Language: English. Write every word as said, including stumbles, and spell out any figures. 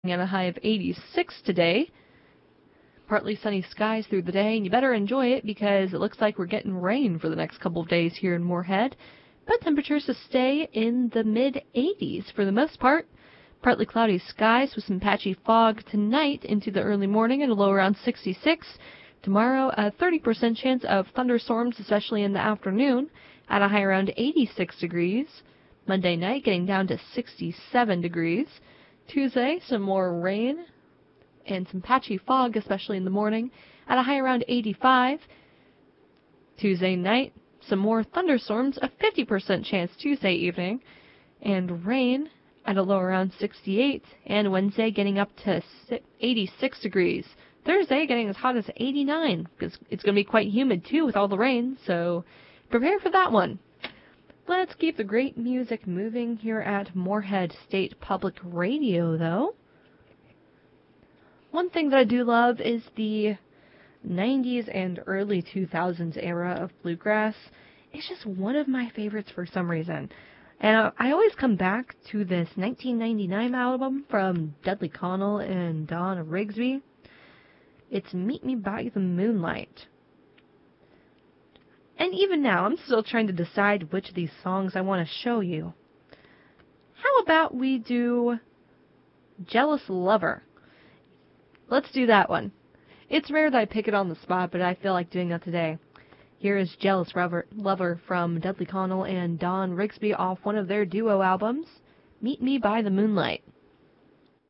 at a high of eighty-six today. Partly sunny skies through the day, and you better enjoy it because it looks like we're getting rain for the next couple of days here in Moorhead. But temperatures to stay in the mid eighties for the most part. Partly cloudy skies with some patchy fog tonight into the early morning at a low around sixty-six. Tomorrow, a thirty percent chance of thunderstorms, especially in the afternoon, at a high around eighty-six degrees. Monday night getting down to sixty-seven degrees. Tuesday, some more rain and some patchy fog, especially in the morning, at a high around eighty-five. Tuesday night, some more thunderstorms, a fifty percent chance Tuesday evening, and rain at a low around sixty-eight, and Wednesday getting up to eighty-six degrees. Thursday getting as hot as eighty-nine, because it's going to be quite humid too with all the rain, so prepare for that one. Let's keep the great music moving here at Moorhead State Public Radio, though. One thing that I do love is the nineties and early two thousands era of bluegrass. It's just one of my favorites for some reason. And I always come back to this nineteen ninety-nine album from Dudley Connell and Don Rigsby. It's Meet Me by the Moonlight. And even now, I'm still trying to decide which of these songs I want to show you. How about we do Jealous Lover? Let's do that one. It's rare that I pick it on the spot, but I feel like doing that today. Here is Jealous Lover from Dudley Connell and Don Rigsby off one of their duo albums, Meet Me by the Moonlight.